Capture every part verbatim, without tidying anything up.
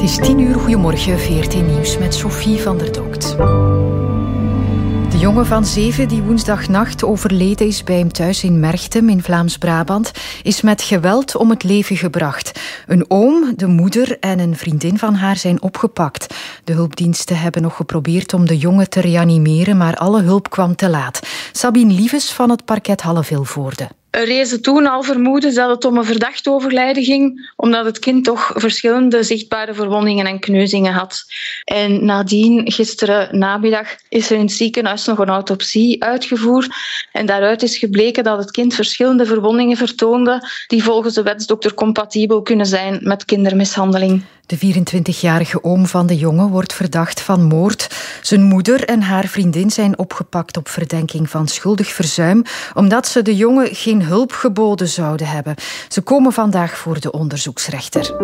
Het is tien uur, goedemorgen, V R T Nieuws met Sophie van der Dokt. De jongen van zeven die woensdagnacht overleden is bij hem thuis in Merchtem in Vlaams-Brabant is met geweld om het leven gebracht. Een oom, de moeder en een vriendin van haar zijn opgepakt. De hulpdiensten hebben nog geprobeerd om de jongen te reanimeren, maar alle hulp kwam te laat. Sabine Lieves van het parket Halle-Vilvoorde. Er rezen toen al vermoedens dat het om een verdacht overlijden ging, omdat het kind toch verschillende zichtbare verwondingen en kneuzingen had. En nadien, gisteren namiddag, is er in het ziekenhuis nog een autopsie uitgevoerd. En daaruit is gebleken dat het kind verschillende verwondingen vertoonde die volgens de wetsdokter compatibel kunnen zijn met kindermishandeling. De vierentwintigjarige oom van de jongen wordt verdacht van moord. Zijn moeder en haar vriendin zijn opgepakt op verdenking van schuldig verzuim, omdat ze de jongen geen hulp geboden zouden hebben. Ze komen vandaag voor de onderzoeksrechter.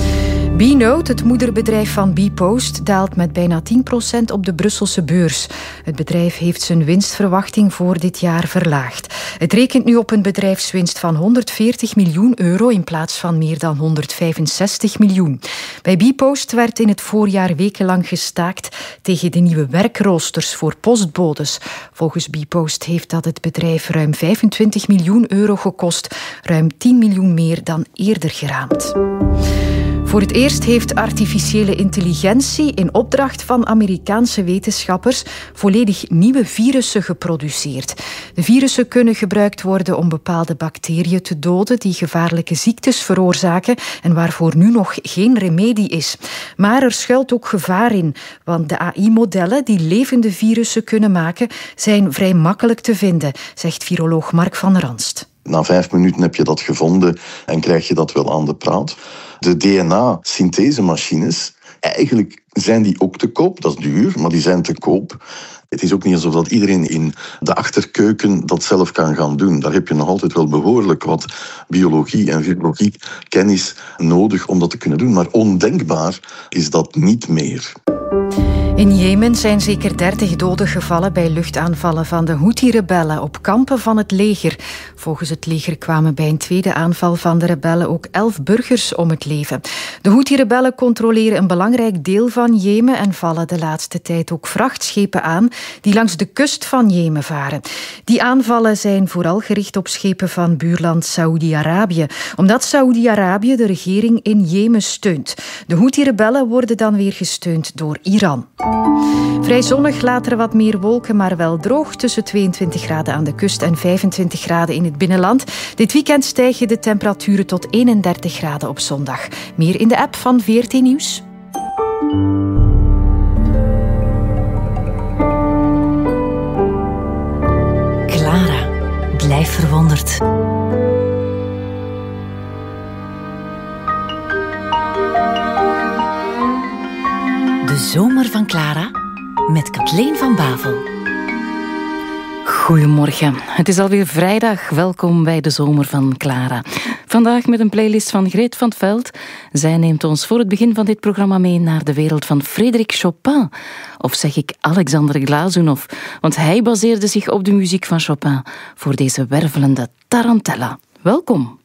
Bnote, het moederbedrijf van Bpost, daalt met bijna tien procent op de Brusselse beurs. Het bedrijf heeft zijn winstverwachting voor dit jaar verlaagd. Het rekent nu op een bedrijfswinst van honderdveertig miljoen euro in plaats van meer dan honderdvijfenzestig miljoen. Bij Bpost werd in het voorjaar wekenlang gestaakt tegen de nieuwe werkroosters voor postbodes. Volgens Bpost heeft dat het bedrijf ruim vijfentwintig miljoen euro gekost, ruim tien miljoen meer dan eerder geraamd. Voor het eerst heeft artificiële intelligentie in opdracht van Amerikaanse wetenschappers volledig nieuwe virussen geproduceerd. De virussen kunnen gebruikt worden om bepaalde bacteriën te doden die gevaarlijke ziektes veroorzaken en waarvoor nu nog geen remedie is. Maar er schuilt ook gevaar in, want de A I-modellen die levende virussen kunnen maken zijn vrij makkelijk te vinden, zegt viroloog Mark van Ranst. Na vijf minuten heb je dat gevonden en krijg je dat wel aan de praat. De D N A-synthesemachines, eigenlijk zijn die ook te koop. Dat is duur, maar die zijn te koop. Het is ook niet alsof dat iedereen in de achterkeuken dat zelf kan gaan doen. Daar heb je nog altijd wel behoorlijk wat biologie en virologie kennis nodig om dat te kunnen doen. Maar ondenkbaar is dat niet meer. In Jemen zijn zeker dertig doden gevallen bij luchtaanvallen van de Houthi-rebellen op kampen van het leger. Volgens het leger kwamen bij een tweede aanval van de rebellen ook elf burgers om het leven. De Houthi-rebellen controleren een belangrijk deel van Jemen en vallen de laatste tijd ook vrachtschepen aan die langs de kust van Jemen varen. Die aanvallen zijn vooral gericht op schepen van buurland Saoedi-Arabië, omdat Saoedi-Arabië de regering in Jemen steunt. De Houthi-rebellen worden dan weer gesteund door Iran. Vrij zonnig, later wat meer wolken, maar wel droog. Tussen tweeëntwintig graden aan de kust en vijfentwintig graden in het binnenland. Dit weekend stijgen de temperaturen tot eenendertig graden op zondag. Meer in de app van V R T Nieuws. Clara, blijf verwonderd. De zomer van Clara met Kathleen van Bavel. Goedemorgen. Het is alweer vrijdag. Welkom bij de zomer van Clara. Vandaag met een playlist van Greet van 't Veld. Zij neemt ons voor het begin van dit programma mee naar de wereld van Frédéric Chopin. Of zeg ik Alexander Glazunov, want hij baseerde zich op de muziek van Chopin voor deze wervelende tarantella. Welkom.